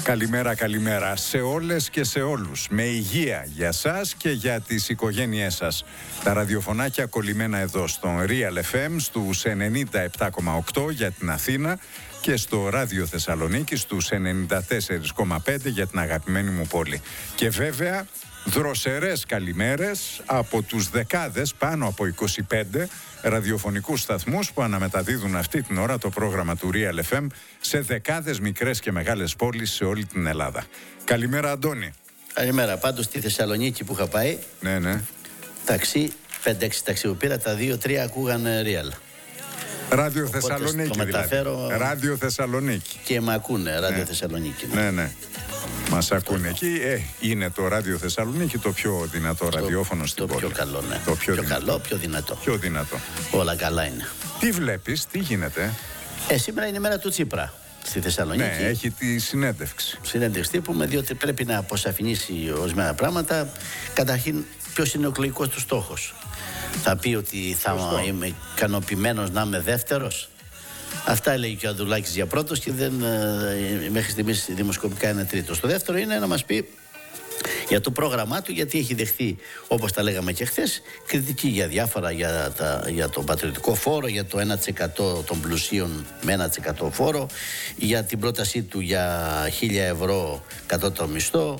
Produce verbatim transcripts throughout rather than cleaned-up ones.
Καλημέρα, καλημέρα σε όλες και σε όλους. Με υγεία για σας και για τις οικογένειές σας. Τα ραδιοφωνάκια κολλημένα εδώ στον Real εφ εμ στους ενενήντα επτά κόμμα οκτώ για την Αθήνα και στο Ράδιο Θεσσαλονίκη στους ενενήντα τέσσερα κόμμα πέντε για την αγαπημένη μου πόλη. Και βέβαια δροσερές καλημέρες από τους δεκάδες, πάνω από είκοσι πέντε ραδιοφωνικούς σταθμούς που αναμεταδίδουν αυτή την ώρα το πρόγραμμα του Real εφ εμ σε δεκάδες μικρές και μεγάλες πόλεις σε όλη την Ελλάδα. Καλημέρα, Αντώνη. Καλημέρα. Πάντως στη Θεσσαλονίκη που είχα πάει, ναι, ναι. ταξί, πέντε έξι ταξί που πήρα, τα δύο τρία ακούγανε Real. Ράδιο Θεσσαλονίκη το μεταφέρω... δηλαδή. Ράδιο Θεσσαλονίκη. Και με ακούνε, Ράδιο ναι. Θεσσαλονίκη. Ναι, ναι. ναι. Μας ακούνε εκεί. Ε, είναι το Ράδιο Θεσσαλονίκη το πιο δυνατό το, ραδιόφωνο στην το πόλη. Πιο καλό, ναι. Το πιο, πιο δυνατό. καλό, πιο δυνατό. Πιο δυνατό. Όλα καλά είναι. Τι βλέπεις, τι γίνεται? Ε, σήμερα είναι η μέρα του Τσίπρα στη Θεσσαλονίκη. Ναι, έχει τη συνέντευξη. Συνέντευξη τύπου, διότι πρέπει να αποσαφηνίσει ορισμένα πράγματα. Καταρχήν, ποιος είναι ο εκλογικός του στόχος. Θα πει ότι θα Σωστό. είμαι ικανοποιημένος να είμαι δεύτερος. Αυτά έλεγε και ο Ανδρουλάκης για πρώτος και δεν, ε, μέχρι στιγμής δημοσκοπικά είναι τρίτος. Το δεύτερο είναι να μας πει για το πρόγραμμά του, γιατί έχει δεχθεί, όπως τα λέγαμε και χθες, κριτική για διάφορα, για, τα, για τον πατριωτικό φόρο, για το ένα τοις εκατό των πλουσίων με ένα τοις εκατό φόρο, για την πρότασή του για χίλια ευρώ κατώτατο μισθό,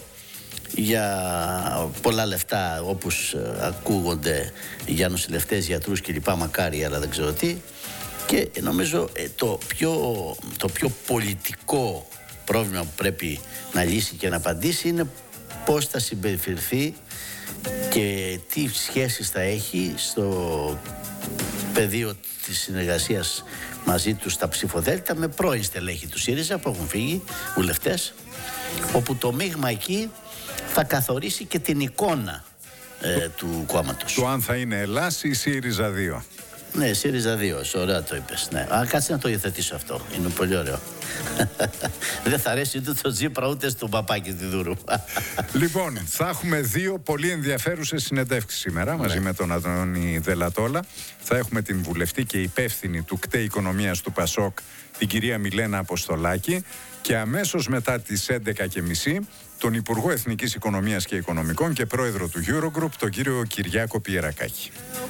για πολλά λεφτά όπως ακούγονται για νοσηλευτές, γιατρούς κλπ. Μακάρι, αλλά δεν ξέρω τι. Και νομίζω το πιο, το πιο πολιτικό πρόβλημα που πρέπει να λύσει και να απαντήσει είναι πώς θα συμπεριφερθεί και τι σχέσεις θα έχει στο πεδίο της συνεργασίας μαζί του στα ψηφοδέλτα με πρώην στελέχη του ΣΥΡΙΖΑ που έχουν φύγει, βουλευτές, όπου το μείγμα εκεί θα καθορίσει και την εικόνα ε, του κόμματος. Το αν θα είναι Ελλάς ή ΣΥΡΙΖΑ δύο. Ναι, ΣΥΡΙΖΑ δύο, ωραία το είπες. Ναι. Α, κάτσε να το υιοθετήσω αυτό. Είναι πολύ ωραίο. Δεν θα αρέσει ούτε στο Τσίπρα ούτε στον Παπάκη τη Δούρου. Λοιπόν, θα έχουμε δύο πολύ ενδιαφέρουσες συνεντεύξεις σήμερα μαζί ναι. με τον Αντώνη Δελατόλα. Θα έχουμε την βουλευτή και υπεύθυνη του ΚΤΕ Οικονομίας του Πασόκ, την κυρία Μιλένα Αποστολάκη, και αμέσως μετά τις έντεκα και μισή τον Υπουργό Εθνικής Οικονομίας και Οικονομικών και πρόεδρο του Eurogroup, τον κύριο Κυριάκο Πιερακάκη.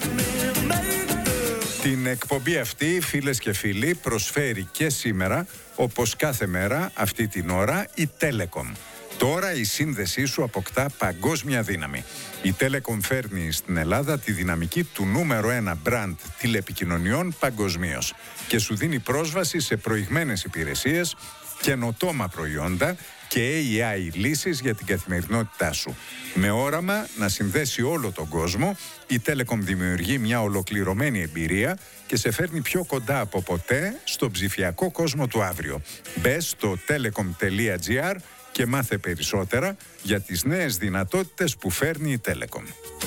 Την εκπομπή αυτή, φίλες και φίλοι, προσφέρει και σήμερα, όπως κάθε μέρα, αυτή την ώρα, η Telecom. Τώρα η σύνδεσή σου αποκτά παγκόσμια δύναμη. Η Telecom φέρνει στην Ελλάδα τη δυναμική του νούμερο ένα μπραντ τηλεπικοινωνιών παγκοσμίως και σου δίνει πρόσβαση σε προηγμένες υπηρεσίες, καινοτόμα προϊόντα και έι άι λύσεις για την καθημερινότητά σου. Με όραμα να συνδέσει όλο τον κόσμο, η Telecom δημιουργεί μια ολοκληρωμένη εμπειρία και σε φέρνει πιο κοντά από ποτέ στον ψηφιακό κόσμο του αύριο. Μπες στο telecom τελεία gr και μάθε περισσότερα για τις νέες δυνατότητες που φέρνει η Telecom.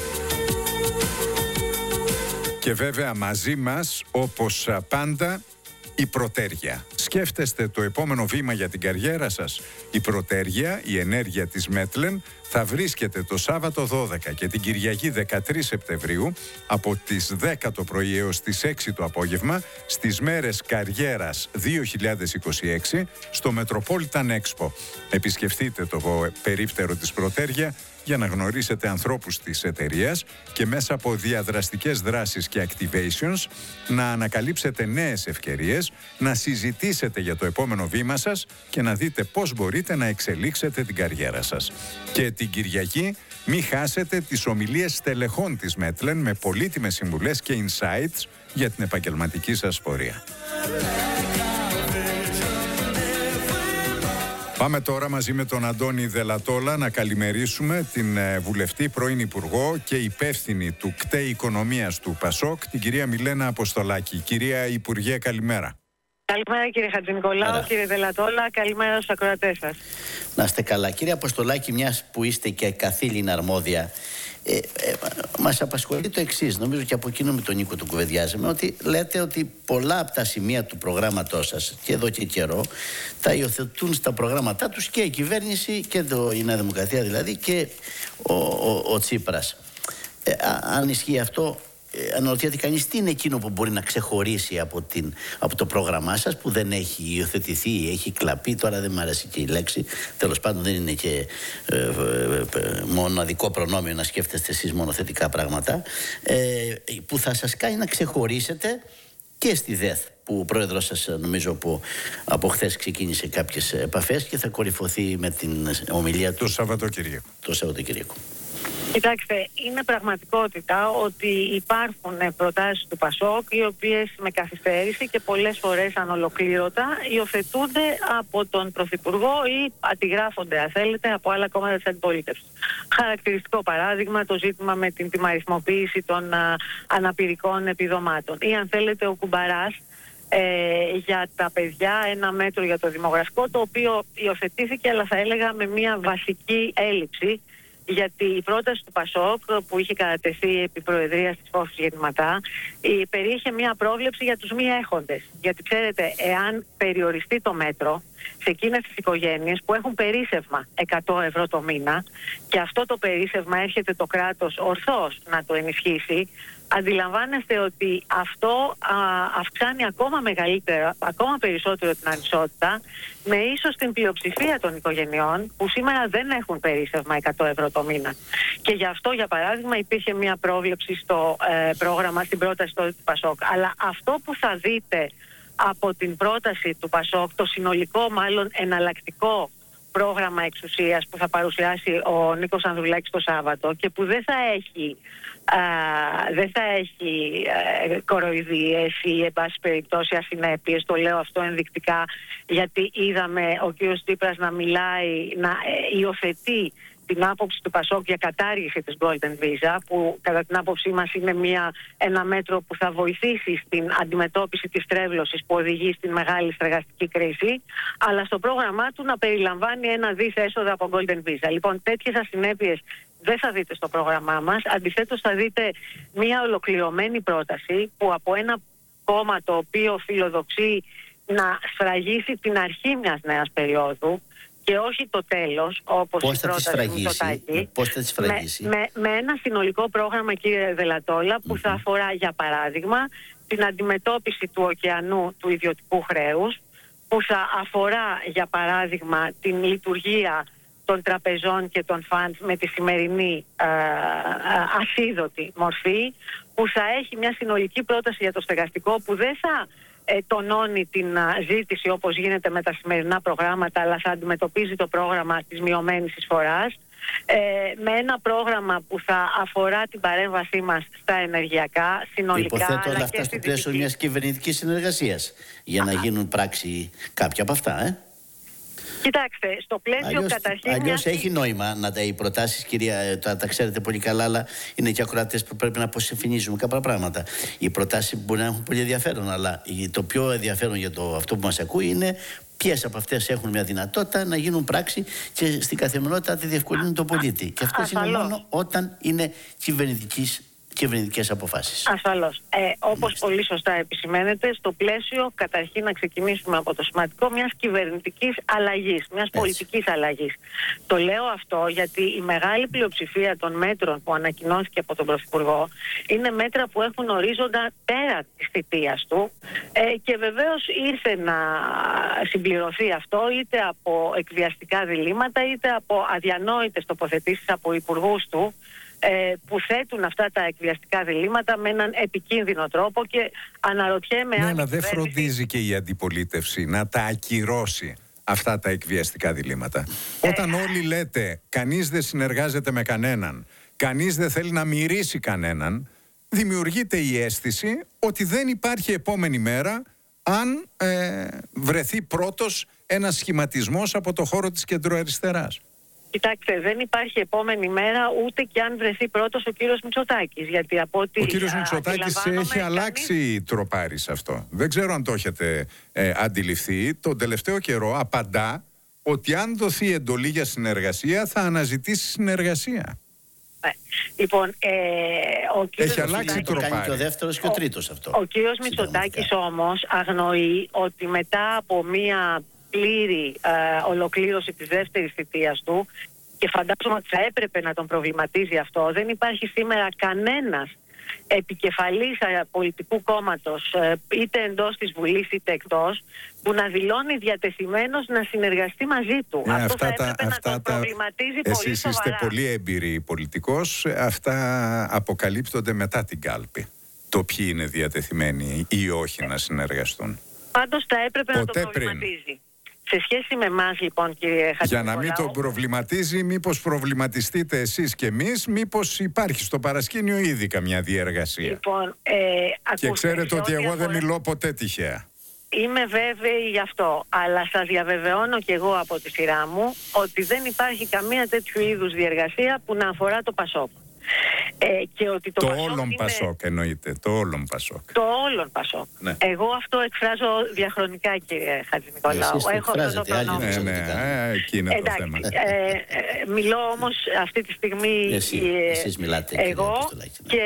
Και βέβαια μαζί μας, όπως πάντα, η Πρωτέργεια. Σκέφτεστε το επόμενο βήμα για την καριέρα σας? Η Πρωτέργεια, η ενέργεια της Μέτλεν, θα βρίσκεται το Σάββατο δώδεκα και την Κυριακή δεκατρείς Σεπτεμβρίου από τις δέκα το πρωί έως τις έξι το απόγευμα στις μέρες Καριέρας δύο χιλιάδες είκοσι έξι στο Metropolitan Expo. Επισκεφτείτε το περίπτερο της Πρωτέργεια για να γνωρίσετε ανθρώπους της εταιρείας και μέσα από διαδραστικές δράσεις και activations να ανακαλύψετε νέες ευκαιρίες, να συζητήσετε για το επόμενο βήμα σας και να δείτε πώς μπορείτε να εξελίξετε την καριέρα σας. Και την Κυριακή μην χάσετε τις ομιλίες στελεχών της Μέτλεν με πολύτιμες συμβουλές και insights για την επαγγελματική σας πορεία. Πάμε τώρα μαζί με τον Αντώνη Δελατόλα να καλημερίσουμε την βουλευτή, πρώην Υπουργό και υπεύθυνη του ΚΤΕ Οικονομίας του Πασόκ, την κυρία Μιλένα Αποστολάκη. Κυρία Υπουργέ, καλημέρα. Καλημέρα κύριε Χατζηνικολάου, κύριε Δελατόλα, καλημέρα στους ακροατές σας. Να είστε καλά. Κύριε Αποστολάκη, μιας που είστε και καθήλυνα αρμόδια, ε, ε, μας απασχολεί το εξής, νομίζω και από εκείνο με τον Νίκο τον κουβεντιάζαμε, ότι λέτε ότι πολλά από τα σημεία του προγράμματός σας και εδώ και καιρό τα υιοθετούν στα προγράμματά τους και η κυβέρνηση και το, η Νέα Δημοκρατία δηλαδή και ο, ο, ο Τσίπρας. Ε, αν ισχύει αυτό, αναρωτιέται κανείς τι είναι εκείνο που μπορεί να ξεχωρίσει από, την, από το πρόγραμμά σας, που δεν έχει υιοθετηθεί, έχει κλαπεί. Τώρα δεν μου αρέσει και η λέξη, τέλος πάντων δεν είναι και ε, ε, ε, μοναδικό προνόμιο να σκέφτεστε εσείς μόνο θετικά πράγματα, ε, που θα σας κάνει να ξεχωρίσετε και στη ΔΕΘ, που ο πρόεδρος σας νομίζω που από χθες ξεκίνησε κάποιες επαφές και θα κορυφωθεί με την ομιλία του το Σαββατοκύριακο. Το Σαββατοκύριακο. Κοιτάξτε, είναι πραγματικότητα ότι υπάρχουν προτάσεις του ΠΑΣΟΚ οι οποίες με καθυστέρηση και πολλές φορές ανολοκλήρωτα υιοθετούνται από τον Πρωθυπουργό ή αντιγράφονται, αν θέλετε, από άλλα κόμματα της αντιπολίτευσης. Χαρακτηριστικό παράδειγμα το ζήτημα με την τιμαριθμοποίηση των α, αναπηρικών επιδομάτων. Ή αν θέλετε ο Κουμπαράς ε, για τα παιδιά, ένα μέτρο για το δημογραφικό, το οποίο υιοθετήθηκε, αλλά θα έλεγα με μια βασική έλλειψη. Γιατί η πρόταση του ΠΑΣΟΚ που είχε κατατεθεί επί προεδρίας της Φόβης Γεννηματά περιείχε μια πρόβλεψη για τους μη έχοντες. Γιατί ξέρετε, εάν περιοριστεί το μέτρο σε εκείνες τις οικογένειες που έχουν περίσσευμα εκατό ευρώ το μήνα και αυτό το περίσσευμα έρχεται το κράτος ορθώς να το ενισχύσει, αντιλαμβάνεστε ότι αυτό α, αυξάνει ακόμα μεγαλύτερα, ακόμα περισσότερο την ανισότητα, με ίσως την πλειοψηφία των οικογενειών που σήμερα δεν έχουν περίσσευμα εκατό ευρώ το μήνα. Και γι' αυτό, για παράδειγμα, υπήρχε μια πρόβλεψη στο ε, πρόγραμμα, στην πρόταση του ΠΑΣΟΚ. Αλλά αυτό που θα δείτε από την πρόταση του ΠΑΣΟΚ, το συνολικό μάλλον εναλλακτικό πρόγραμμα εξουσίας που θα παρουσιάσει ο Νίκος Ανδρουλάκης το Σάββατο και που δεν θα έχει, α, δεν θα έχει α, κοροϊδίες ή εν πάση περιπτώσει ασυνέπειες. Το λέω αυτό ενδεικτικά γιατί είδαμε ο κ. Τσίπρας να μιλάει, να ε, υιοθετεί την άποψη του ΠΑΣΟΚ για κατάργηση της Golden Visa, που κατά την άποψή μας είναι μια, ένα μέτρο που θα βοηθήσει στην αντιμετώπιση της τρέβλωσης που οδηγεί στην μεγάλη στεγαστική κρίση, αλλά στο πρόγραμμά του να περιλαμβάνει ένα δις έσοδα από Golden Visa. Λοιπόν, τέτοιες ασυνέπειες δεν θα δείτε στο πρόγραμμά μας. Αντιθέτως θα δείτε μια ολοκληρωμένη πρόταση που από ένα κόμμα το οποίο φιλοδοξεί να σφραγίσει την αρχή μιας νέας περίοδου και όχι το τέλος, όπως πώς η πρόταση του Μητσοτάκη, πώς θα τη σφραγίσει. Με, με, με ένα συνολικό πρόγραμμα, κύριε Δελατόλα, που mm-hmm. θα αφορά, για παράδειγμα, την αντιμετώπιση του ωκεανού του ιδιωτικού χρέους, που θα αφορά, για παράδειγμα, την λειτουργία των τραπεζών και των φαντς με τη σημερινή ε, ε, ασίδωτη μορφή, που θα έχει μια συνολική πρόταση για το στεγαστικό που δεν θα ε, τονώνει την α, ζήτηση όπως γίνεται με τα σημερινά προγράμματα, αλλά θα αντιμετωπίζει το πρόγραμμα της μειωμένης εισφοράς, ε, με ένα πρόγραμμα που θα αφορά την παρέμβασή μας στα ενεργειακά συνολικά. Υποθέτω όλα αλλά αυτά στο πλαίσιο μιας κυβερνητικής συνεργασίας για να γίνουν πράξη κάποια από αυτά, ε. Κοιτάξτε, στο πλαίσιο αλλιώς, καταρχήν... Αλλιώς μιας... έχει νόημα να τα οι προτάσεις, κυρία, τα, τα ξέρετε πολύ καλά, αλλά είναι και ακροατές που πρέπει να αποσυμφωνίζουμε κάποια πράγματα. Οι προτάσεις μπορεί να έχουν πολύ ενδιαφέρον, αλλά το πιο ενδιαφέρον για το, αυτό που μας ακούει είναι ποιες από αυτές έχουν μια δυνατότητα να γίνουν πράξη και στην καθημερινότητα τη διευκολύνουν τον πολίτη. Και αυτό είναι μόνο όταν είναι κυβερνητικής κυβερνητικές αποφάσεις. Ασφαλώς. Ε, όπως yes. πολύ σωστά επισημαίνεται, στο πλαίσιο καταρχήν να ξεκινήσουμε από το σημαντικό μιας κυβερνητικής αλλαγής, μιας Έτσι. πολιτικής αλλαγής. Το λέω αυτό γιατί η μεγάλη πλειοψηφία των μέτρων που ανακοινώθηκε από τον Πρωθυπουργό είναι μέτρα που έχουν ορίζοντα πέρα της θητείας του ε, και βεβαίως ήρθε να συμπληρωθεί αυτό είτε από εκβιαστικά διλήμματα είτε από αδιανόητες τοποθετήσεις από υπουργούς του, Ε, που θέτουν αυτά τα εκβιαστικά διλήμματα με έναν επικίνδυνο τρόπο και αναρωτιέμαι ναι, αν... αλλά δεν φροντίζει και η αντιπολίτευση να τα ακυρώσει αυτά τα εκβιαστικά διλήμματα. Ε... Όταν όλοι λέτε κανείς δεν συνεργάζεται με κανέναν, κανείς δεν θέλει να μυρίσει κανέναν, δημιουργείται η αίσθηση ότι δεν υπάρχει επόμενη μέρα αν ε, βρεθεί πρώτος ένας σχηματισμός από το χώρο της κεντροαριστεράς. Κοιτάξτε, δεν υπάρχει επόμενη μέρα ούτε και αν βρεθεί πρώτος ο κύριος Μητσοτάκης. Γιατί από ό,τι ο κύριος Μητσοτάκης έχει αλλάξει κανείς... τροπάρι σε αυτό. Δεν ξέρω αν το έχετε ε, αντιληφθεί. Τον τελευταίο καιρό απαντά ότι αν δοθεί εντολή για συνεργασία θα αναζητήσει συνεργασία. Ε, λοιπόν, ε, ο κύριος έχει αλλάξει τροπάρι. Κάνει και ο δεύτερος και ο τρίτος αυτό. Ο, ο κύριος Μητσοτάκης όμως αγνοεί ότι μετά από μία πλήρη ε, ολοκλήρωση της δεύτερης θητείας του, και φαντάζομαι ότι θα έπρεπε να τον προβληματίζει αυτό, δεν υπάρχει σήμερα κανένας επικεφαλής πολιτικού κόμματος, είτε εντός της Βουλής είτε εκτός, που να δηλώνει διατεθειμένος να συνεργαστεί μαζί του. Ε, Αυτό αυτά θα τα, έπρεπε να αυτά τον τα, προβληματίζει πολύ εσείς σοβαρά. είστε πολύ έμπειροι πολιτικός. Αυτά αποκαλύπτονται μετά την κάλπη. Το ποιοι είναι διατεθειμένοι ή όχι να συνεργαστούν. Πάντως θα έπρεπε Ποτέ να τον προβληματίζει. Πριν. Σε σχέση με εμάς λοιπόν, κύριε Χατζηνικολάου... Για να μην τον προβληματίζει, μήπως προβληματιστείτε εσείς και εμείς, μήπως υπάρχει στο παρασκήνιο ήδη καμιά διεργασία. Λοιπόν, ε, και ξέρετε ότι εγώ δεν μιλώ ποτέ τυχαία. Είμαι βέβαιη γι' αυτό, αλλά σας διαβεβαιώνω και εγώ από τη σειρά μου ότι δεν υπάρχει καμία τέτοιου είδους διεργασία που να αφορά το Πασόκ. Ε, και ότι το, το όλον είναι... Πασόκ εννοείται, το όλον Πασόκ. Το όλον Πασόκ. Ναι. Εγώ αυτό εκφράζω διαχρονικά, κύριε Χατζηνικολάου. Έχω αυτό το προνόμιο. Ναι, ναι, ε, εκεί είναι το θέμα. Ε, ε, μιλώ όμως αυτή τη στιγμή Εσύ, ε, εσείς μιλάτε, εγώ και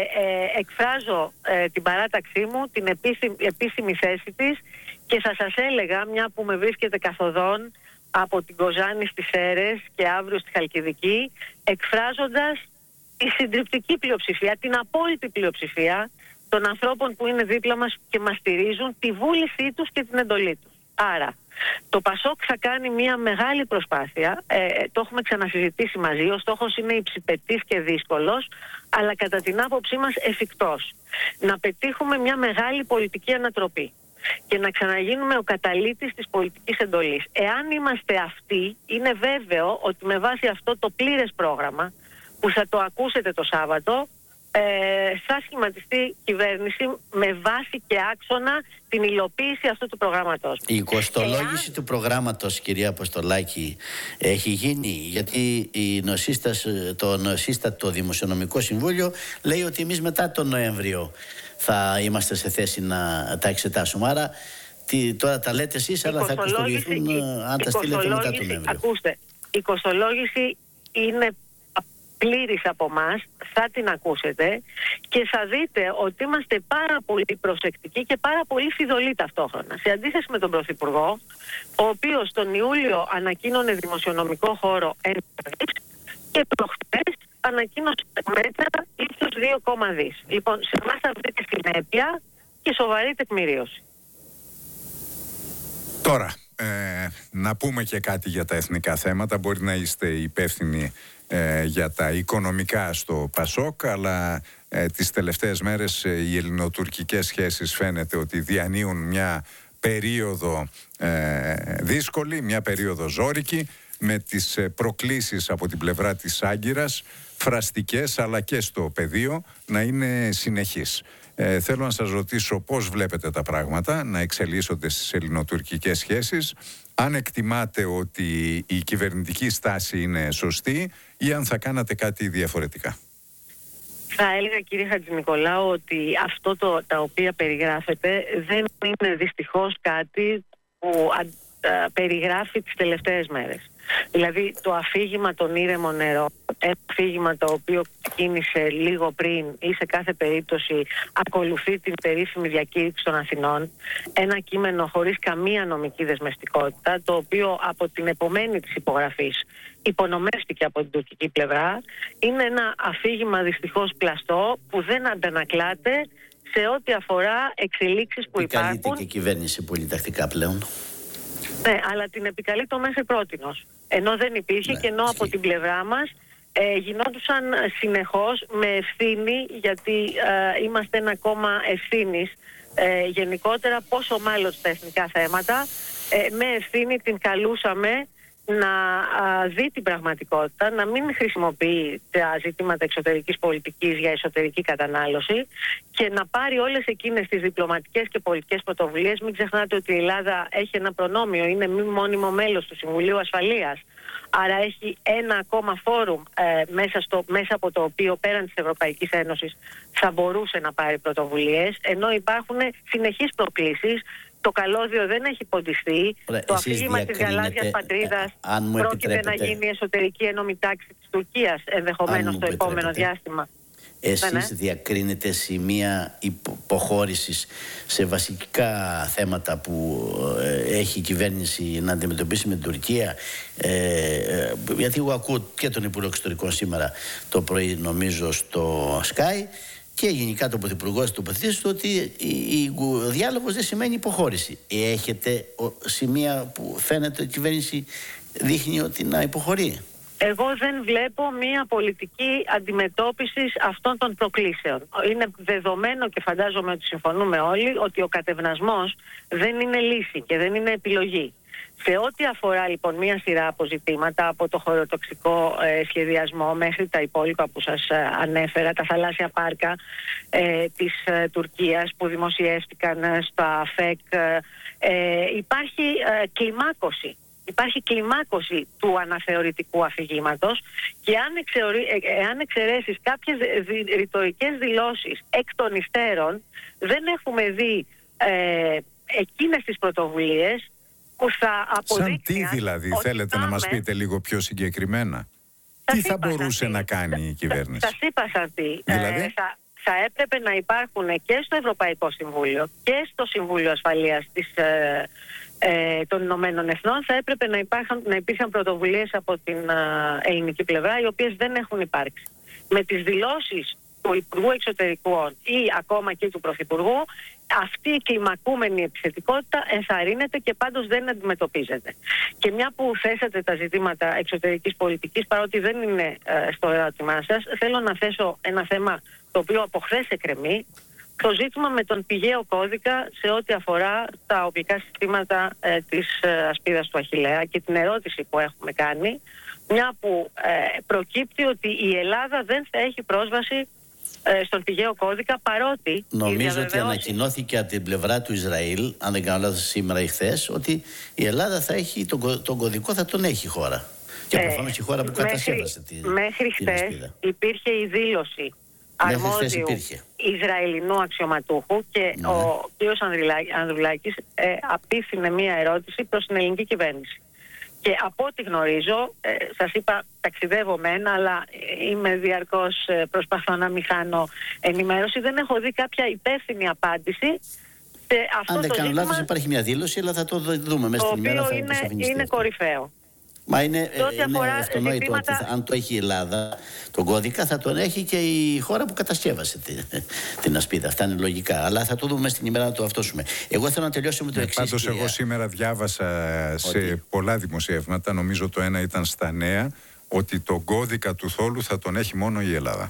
ε, εκφράζω ε, την παράταξή μου, την επίσημη, επίσημη θέση της, και θα σας έλεγα, μια που με βρίσκεται καθοδόν από την Κοζάνη στις Σέρρες και αύριο στη Χαλκιδική, εκφράζοντας τη συντριπτική πλειοψηφία, την απόλυτη πλειοψηφία των ανθρώπων που είναι δίπλα μας και μας στηρίζουν, τη βούλησή τους και την εντολή τους. Άρα, το Πασόκ θα κάνει μια μεγάλη προσπάθεια, ε, το έχουμε ξανασυζητήσει μαζί, ο στόχος είναι υψηπετής και δύσκολος, αλλά κατά την άποψή μας εφικτός. Να πετύχουμε μια μεγάλη πολιτική ανατροπή και να ξαναγίνουμε ο καταλύτης της πολιτικής εντολής. Εάν είμαστε αυτοί, είναι βέβαιο ότι με βάση αυτό το πλήρες πρόγραμμα, που θα το ακούσετε το Σάββατο, ε, θα σχηματιστεί κυβέρνηση με βάση και άξονα την υλοποίηση αυτού του προγράμματος. Η κοστολόγηση Εάν... του προγράμματος, κυρία Αποστολάκη, έχει γίνει, γιατί η νοσίστας, το νοσίστατο Δημοσιονομικό Συμβούλιο λέει ότι εμείς μετά τον Νοέμβριο θα είμαστε σε θέση να τα εξετάσουμε. Άρα τι, τώρα τα λέτε εσείς, αλλά θα κοστολογηθούν η, αν τα στείλετε μετά τον Νοέμβριο. Ακούστε, η κοστολόγηση είναι πλήρης από εμάς, θα την ακούσετε και θα δείτε ότι είμαστε πάρα πολύ προσεκτικοί και πάρα πολύ φιδωλοί ταυτόχρονα. Σε αντίθεση με τον Πρωθυπουργό, ο οποίος τον Ιούλιο ανακοίνωνε δημοσιονομικό χώρο ένα και προχτές ανακοίνωσε μέτρα ίσως δύο κόμμα δύο. Λοιπόν, σε εμάς θα βρείτε συνέπεια και σοβαρή τεκμηρίωση. Τώρα, ε, να πούμε και κάτι για τα εθνικά θέματα. Μπορεί να είστε υπεύθυνοι ε, για τα οικονομικά στο Πασόκ, αλλά ε, τις τελευταίες μέρες ε, οι ελληνοτουρκικές σχέσεις φαίνεται ότι διανύουν μια περίοδο ε, δύσκολη, μια περίοδο ζώρικη, με τις ε, προκλήσεις από την πλευρά της Άγκυρας, φραστικές αλλά και στο πεδίο, να είναι συνεχείς. Ε, θέλω να σας ρωτήσω πώς βλέπετε τα πράγματα να εξελίσσονται στις ελληνοτουρκικές σχέσεις, αν εκτιμάτε ότι η κυβερνητική στάση είναι σωστή ή αν θα κάνατε κάτι διαφορετικά. Θα έλεγα, κύριε Χατζηνικολάου, ότι αυτό το, τα οποία περιγράφεται δεν είναι δυστυχώς κάτι που α, α, περιγράφει τις τελευταίες μέρες. Δηλαδή το αφήγημα των ήρεμων νερό, ένα αφήγημα το οποίο κίνησε λίγο πριν ή σε κάθε περίπτωση ακολουθεί την περίφημη διακήρυξη των Αθηνών, ένα κείμενο χωρίς καμία νομική δεσμευτικότητα, το οποίο από την επομένη της υπογραφής υπονομεύτηκε από την τουρκική πλευρά, είναι ένα αφήγημα δυστυχώς πλαστό που δεν αντανακλάται σε ό,τι αφορά εξελίξεις που υπάρχουν. Επικαλείται και η κυβέρνηση πολυτακτικά πλέον. Ναι, αλλά την επικαλεί το μέχρι πρότινος. Ενώ δεν υπήρχε ναι, και ενώ από την πλευρά μας ε, γινόντουσαν συνεχώς με ευθύνη, γιατί ε, είμαστε ένα κόμμα ευθύνης ε, γενικότερα, πόσο μάλλον στα εθνικά θέματα, ε, με ευθύνη την καλούσαμε να α, δει την πραγματικότητα, να μην χρησιμοποιεί τα ζητήματα εξωτερικής πολιτικής για εσωτερική κατανάλωση και να πάρει όλες εκείνες τις διπλωματικές και πολιτικές πρωτοβουλίες. Μην ξεχνάτε ότι η Ελλάδα έχει ένα προνόμιο, είναι μη μόνιμο μέλος του Συμβουλίου Ασφαλείας. Άρα έχει ένα ακόμα φόρουμ ε, μέσα, στο, μέσα από το οποίο πέραν της Ευρωπαϊκής Ένωσης θα μπορούσε να πάρει πρωτοβουλίες, ενώ υπάρχουν συνεχείς προκλήσεις. Το καλώδιο δεν έχει ποντιστεί. Ωραία, το αφήγημα της γαλάζιας πατρίδας πρόκειται να γίνει η εσωτερική ένωμη τάξη της Τουρκίας ενδεχομένως το επόμενο διάστημα. Εσείς ναι, ναι. διακρίνετε σημεία υποχώρησης σε βασικά θέματα που ε, έχει η κυβέρνηση να αντιμετωπίσει με την Τουρκία. Ε, ε, γιατί εγώ ακούω και τον Υπουργό Εξωτερικών σήμερα το πρωί, νομίζω, στο Sky. Και γενικά το Πρωθυπουργός τοποθετήσει ότι ο διάλογος δεν σημαίνει υποχώρηση. Έχετε σημεία που φαίνεται ότι η κυβέρνηση δείχνει ότι να υποχωρεί? Εγώ δεν βλέπω μια πολιτική αντιμετώπιση αυτών των προκλήσεων. Είναι δεδομένο και φαντάζομαι ότι συμφωνούμε όλοι ότι ο κατευνασμός δεν είναι λύση και δεν είναι επιλογή. Σε ό,τι αφορά λοιπόν μια σειρά από ζητήματα, από το χωροτοξικό ε, σχεδιασμό μέχρι τα υπόλοιπα που σας ε, ανέφερα, τα θαλάσσια πάρκα ε, της ε, Τουρκίας που δημοσιεύτηκαν ε, στα ΦΕΚ, ε, υπάρχει ε, κλιμάκωση. Υπάρχει κλιμάκωση του αναθεωρητικού αφηγήματος και αν, εξαιρεί, ε, αν εξαιρέσεις κάποιες δι, ρητορικές δηλώσεις εκ των υστέρων, δεν έχουμε δει ε, εκείνες τις πρωτοβουλίες που θα αποδείξουν. Σαν τι δηλαδή, θέλετε πάμε, να μας πείτε λίγο πιο συγκεκριμένα? Τι θα μπορούσε να κάνει η κυβέρνηση? Σας είπα σαν τι. Δηλαδή? Ε, θα, θα έπρεπε να υπάρχουν και στο Ευρωπαϊκό Συμβούλιο και στο Συμβούλιο Ασφαλείας της, ε, ε, των Ηνωμένων Εθνών, θα έπρεπε να, υπάρχουν, να υπήρχαν πρωτοβουλίες από την ε, ελληνική πλευρά, οι οποίες δεν έχουν υπάρξει. Με τις δηλώσεις του Υπουργού Εξωτερικών ή ακόμα και του Πρωθυπουργού, αυτή η κλιμακούμενη επιθετικότητα ενθαρρύνεται και πάντως δεν αντιμετωπίζεται. Και μια που θέσατε τα ζητήματα εξωτερικής πολιτικής, παρότι δεν είναι ε, στο ερώτημά σας, θέλω να θέσω ένα θέμα το οποίο από χθες εκκρεμεί, το ζήτημα με τον πηγαίο κώδικα σε ό,τι αφορά τα οπλικά συστήματα ε, της ε, ασπίδας του Αχιλλέα και την ερώτηση που έχουμε κάνει, μια που ε, προκύπτει ότι η Ελλάδα δεν θα έχει πρόσβαση στον πηγαίο κώδικα, παρότι νομίζω ότι ανακοινώθηκε από την πλευρά του Ισραήλ, αν δεν κάνω λάθος σήμερα ή χθες, ότι η Ελλάδα θα έχει τον, τον κωδικό, θα τον έχει η χώρα. Και προφανώς η χώρα που κατασκεύασε την Μέχρι χθες υπήρχε η δήλωση αρμόδιου Ισραηλινού αξιωματούχου και ναι. ο κ. Ανδρουλάκης ε, απίθυνε μία ερώτηση προς την ελληνική κυβέρνηση. Και από ό,τι γνωρίζω, ε, σας είπα, ταξιδεύω μεν, αλλά είμαι διαρκώς ε, προσπαθώ να μην χάνω ενημέρωση. Δεν έχω δει κάποια υπεύθυνη απάντηση σε αυτό. Αν δεν το κάνω ζήτημα, λάθος, υπάρχει μια δήλωση, αλλά θα το δούμε μέσα στην ημέρα. Το οποίο είναι, είναι κορυφαίο. Μα είναι, είναι αυτονόητο ζητήματα... ότι αν το έχει η Ελλάδα, τον κώδικα, θα τον έχει και η χώρα που κατασκεύασε την, την ασπίδα. Αυτά είναι λογικά. Αλλά θα το δούμε στην ημέρα να το αυτόσουμε. Εγώ θέλω να τελειώσω με το εξής. Πάντως, εγώ σήμερα διάβασα σε ότι... πολλά δημοσιεύματα, νομίζω το ένα ήταν στα Νέα, ότι τον κώδικα του θόλου θα τον έχει μόνο η Ελλάδα.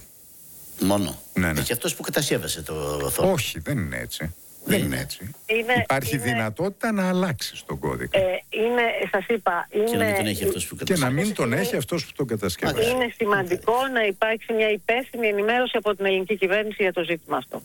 Μόνο. Ναι, ναι. Και αυτός που κατασκεύασε το θόλο. Όχι, δεν είναι έτσι. Δεν είναι έτσι. Είναι, Υπάρχει είναι... δυνατότητα να αλλάξει τον κώδικα. Ε, είναι, σας είπα, είναι... Και να μην τον έχει αυτός που κατασκεύασε. Και να μην τον έχει αυτός που τον κατασκεύασε. Είναι σημαντικό να υπάρξει μια υπεύθυνη ενημέρωση από την ελληνική κυβέρνηση για το ζήτημα αυτό.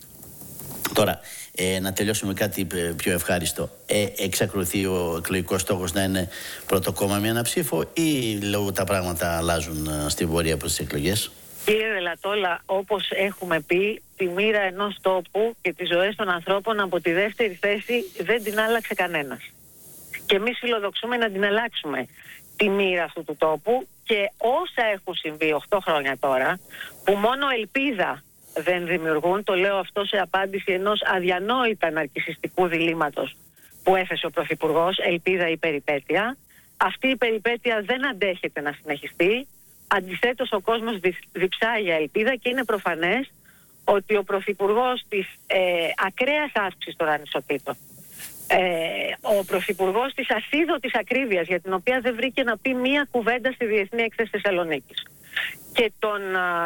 Τώρα, ε, να τελειώσουμε κάτι πιο ευχάριστο. Ε, εξακολουθεί ο εκλογικός στόχος να είναι πρώτο κόμμα με ένα ψήφο ή λόγω τα πράγματα αλλάζουν στην πορεία προς τις εκλογές? Κύριε Δελατόλα, όπως έχουμε πει, τη μοίρα ενός τόπου και τις ζωές των ανθρώπων από τη δεύτερη θέση δεν την άλλαξε κανένας. Και εμείς φιλοδοξούμε να την αλλάξουμε τη μοίρα αυτού του τόπου και όσα έχουν συμβεί οκτώ χρόνια τώρα, που μόνο ελπίδα δεν δημιουργούν, το λέω αυτό σε απάντηση ενός αδιανόητα ναρκισσιστικού διλήμματος που έθεσε ο Πρωθυπουργός, ελπίδα ή περιπέτεια. Αυτή η περιπέτεια δεν αντέχεται να συνεχιστεί. Αντιθέτως, ο κόσμος διψάει για ελπίδα και είναι προφανές ότι ο Πρωθυπουργός της ε, ακραίας αύξησης των ανισοτήτων, ε, ο Πρωθυπουργός της ασίδωτης ακρίβειας, για την οποία δεν βρήκε να πει μία κουβέντα στη Διεθνή Έκθεση Θεσσαλονίκης, και των,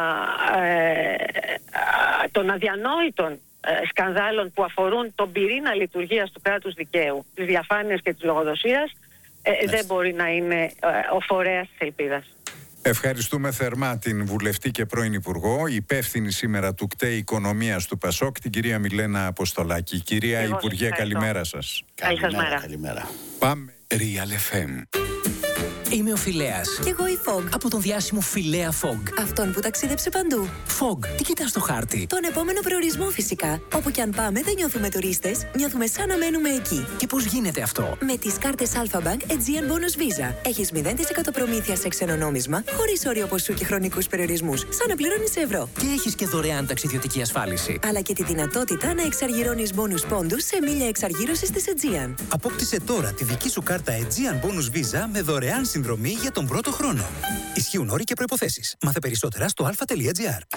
ε, των αδιανόητων ε, σκανδάλων που αφορούν τον πυρήνα λειτουργίας του κράτους δικαίου, της διαφάνειας και της λογοδοσίας, ε, δεν μπορεί να είναι ε, ο φορέας της ελπίδας. Ευχαριστούμε θερμά την βουλευτή και πρώην Υπουργό, υπεύθυνη σήμερα του ΚΤΕ Οικονομίας του ΠΑΣΟΚ, την κυρία Μιλένα Αποστολάκη. Κυρία Εγώ Υπουργέ, καλημέρα σας. Καλημέρα. Καλημέρα. Πάμε. Real εφ εμ. Είμαι ο Φιλέας. Κι εγώ η Fog. Από τον διάσημο Φιλέα Fog. Αυτόν που ταξίδεψε παντού. Fog, τι κοιτάς στο χάρτη? Τον επόμενο προορισμό φυσικά. Όπου κι αν πάμε δεν νιώθουμε τουρίστες, νιώθουμε σαν να μένουμε εκεί. Και πώς γίνεται αυτό? Με τις κάρτες Alpha Bank Aegean Bonus Visa. Έχεις μηδέν τοις εκατό προμήθεια σε ξένο νόμισμα, χωρίς όριο ποσού και χρονικούς περιορισμούς. Σαν να πληρώνεις ευρώ. Και έχεις και δωρεάν ταξιδιωτική ασφάλιση. Αλλά και τη δυνατότητα να εξαργυρώνεις bonus πόντους σε μίλια εξαργύρωσης της Aegean. Απόκτησε τώρα τη δική σου κάρτα Aegean Bonus Visa με δωρεάν συνδρομή για τον πρώτο χρόνο. Ισχύουν όροι και προϋποθέσεις. Μάθε περισσότερα στο αλφα τελεία τζι άρ.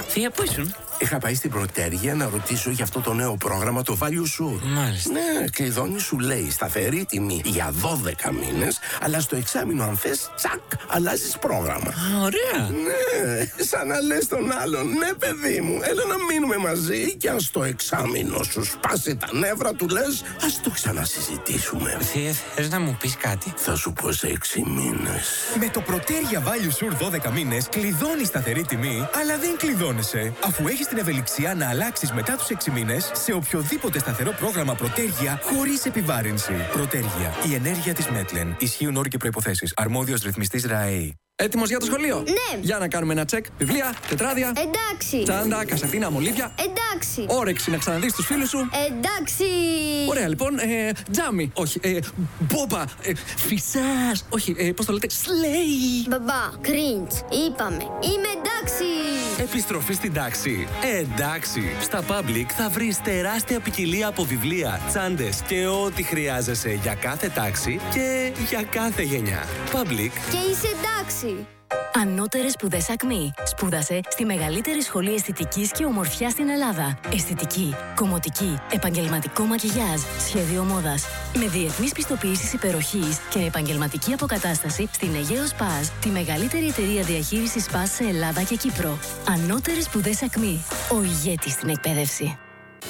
Θεία, πού ήσουν? Είχα πάει στην Πρωτέργεια να ρωτήσω για αυτό το νέο πρόγραμμα, το Value Sure. Μάλιστα. Ναι, κλειδώνει, σου λέει σταθερή τιμή για δώδεκα μήνες, αλλά στο εξάμηνο, αν θες, τσακ, αλλάζεις πρόγραμμα. Α, ωραία. Ναι, σαν να λες τον άλλον, ναι, παιδί μου, έλα να μείνουμε μαζί και αν στο εξάμηνο σου σπάσει τα νεύρα, του λες, ας το ξανασυζητήσουμε. Θεία, θες να μου πεις κάτι? Θα σου πω σε έξι μήνες. Με το Πρωτέργεια Value Sure δώδεκα μήνες κλειδώνεις σταθερή τιμή, αλλά δεν κλειδώνεσαι, αφού έχεις την ευελιξία να αλλάξεις μετά τους έξι μήνες σε οποιοδήποτε σταθερό πρόγραμμα Πρωτέργεια χωρίς επιβάρυνση. Πρωτέργεια. Η ενέργεια της Μέτλεν. Ισχύουν όροι και προϋποθέσεις. Αρμόδιος ρυθμιστής ΡΑΕΗ. Έτοιμος για το σχολείο? Ναι. Για να κάνουμε ένα τσεκ. Βιβλία, τετράδια. Εντάξει. Τσάντα, κασετίνα, μολύβια. Εντάξει. Όρεξη να ξαναδείς τους φίλους σου. Εντάξει. Ωραία, λοιπόν. Ε, τζάμι. Όχι. Ε, μπόμπα. Ε, φυσάς. Όχι. Ε, πώς το λέτε? Σλέι. Μπαμπά, κριντς. Είπαμε. Είμαι εντάξει. Επιστροφή στην τάξη. Εντάξει. Στα Public θα βρεις τεράστια ποικιλία από βιβλία, τσάντες και ό,τι χρειάζεσαι για κάθε τάξη και για κάθε γενιά. Public. Και είσαι εντάξει. Ανώτερες σπουδές Ακμή. Σπούδασε στη μεγαλύτερη σχολή αισθητικής και ομορφιάς στην Ελλάδα. Αισθητική, κομμωτική, επαγγελματικό μακιγιάζ, σχέδιο μόδας. Με διεθνείς πιστοποιήσεις υπεροχής και επαγγελματική αποκατάσταση στην Αιγαίος Παζ, τη μεγαλύτερη εταιρεία διαχείρισης Παζ σε Ελλάδα και Κύπρο. Ανώτερες σπουδές Ακμή. Ο ηγέτης στην εκπαίδευση.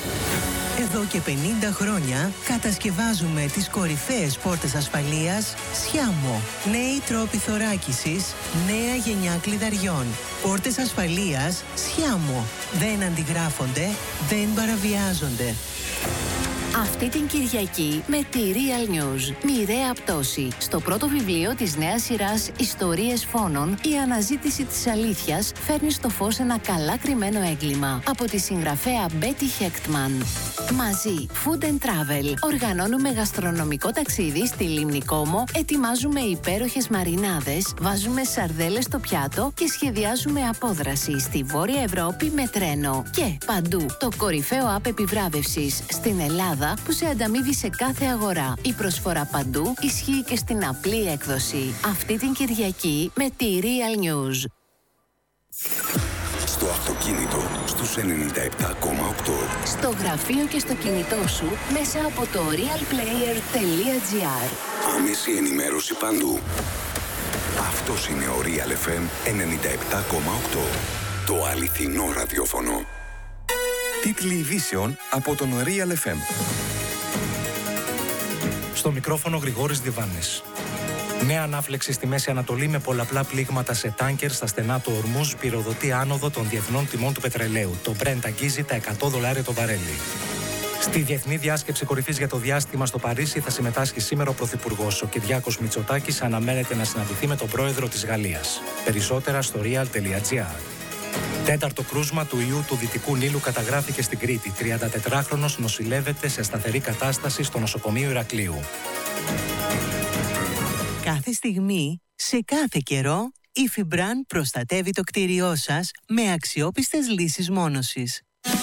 Εδώ και πενήντα χρόνια κατασκευάζουμε τις κορυφαίες πόρτες ασφαλείας Σιάμο. Νέοι τρόποι θωράκισης, νέα γενιά κλειδαριών. Πόρτες ασφαλείας Σιάμο. Δεν αντιγράφονται, δεν παραβιάζονται. Αυτή την Κυριακή με τη Real News. Μοιραία πτώση. Στο πρώτο βιβλίο της νέας σειράς Ιστορίες Φόνων, η αναζήτηση της αλήθειας φέρνει στο φως ένα καλά κρυμμένο έγκλημα. Από τη συγγραφέα Betty Hechtman. Μαζί, Food and Travel. Οργανώνουμε γαστρονομικό ταξίδι στη Λίμνη Κόμο, ετοιμάζουμε υπέροχες μαρινάδες, βάζουμε σαρδέλες στο πιάτο και σχεδιάζουμε απόδραση στη Βόρεια Ευρώπη με τρένο. Και παντού, το κορυφαίο app επιβράβευσης στην Ελλάδα που σε ανταμείβει σε κάθε αγορά. Η προσφορά παντού ισχύει και στην απλή έκδοση. Αυτή την Κυριακή με τη Real News. Στο αυτοκίνητο στους ενενήντα επτά κόμμα οκτώ. Στο γραφείο και στο κινητό σου μέσα από το realplayer τελεία gr. Άμεση ενημέρωση παντού. Αυτός είναι ο Real εφ εμ ενενήντα επτά κόμμα οκτώ. Το αληθινό ραδιόφωνο. Τίτλοι ειδήσεων από τον Real εφ εμ. Στο μικρόφωνο Γρηγόρης Διβάνης. Νέα ανάφλεξη στη Μέση Ανατολή με πολλαπλά πλήγματα σε τάνκερ στα στενά του Ορμούζ πυροδοτεί άνοδο των διεθνών τιμών του πετρελαίου. Το Brent αγγίζει τα εκατό δολάρια το βαρέλι. Στη Διεθνή Διάσκεψη Κορυφής για το Διάστημα στο Παρίσι θα συμμετάσχει σήμερα ο Πρωθυπουργός. Ο Κυριάκος Μητσοτάκης αναμένεται να συναντηθεί με τον πρόεδρο της Γαλλίας. Περισσότερα στο real τελεία gr. Τέταρτο κρούσμα του ιού του Δυτικού Νείλου καταγράφηκε στην Κρήτη. τριαντατετράχρονος νοσηλεύεται σε σταθερή κατάσταση στο νοσοκομείο Ηρακλείου. Κάθε στιγμή, σε κάθε καιρό, η Φιμπράν προστατεύει το κτίριό σας με αξιόπιστες λύσεις μόνωσης.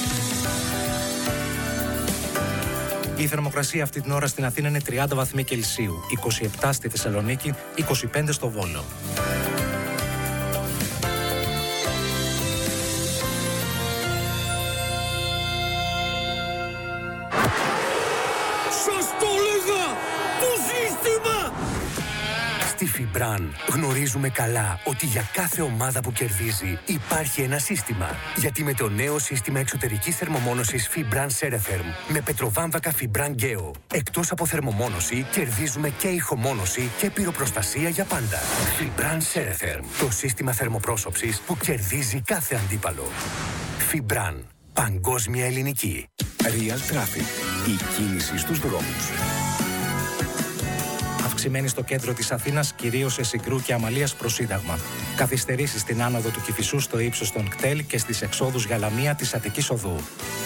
Η θερμοκρασία αυτή την ώρα στην Αθήνα είναι τριάντα βαθμοί Κελσίου, είκοσι επτά στη Θεσσαλονίκη, είκοσι πέντε στο Βόλο. Στη Φιμπράν γνωρίζουμε καλά ότι για κάθε ομάδα που κερδίζει υπάρχει ένα σύστημα. Γιατί με το νέο σύστημα εξωτερικής θερμομόνωσης Fibran Ceretherm με πετροβάμβακα Fibran Geo, εκτός από θερμομόνωση, κερδίζουμε και ηχομόνωση και πυροπροστασία για πάντα. Fibran Ceretherm, το σύστημα θερμοπρόσωψης που κερδίζει κάθε αντίπαλο. Fibran, παγκόσμια ελληνική. Real Traffic, η κίνηση στους δρόμους. Αυξημένη στο κέντρο της Αθήνας, κυρίως σε Συγκρού και Αμαλίας προς Σύνταγμα. Καθυστερήσεις στην άνοδο του Κηφισού στο ύψος των κτέλ και στις εξόδους για Λαμία της Αττικής Οδού.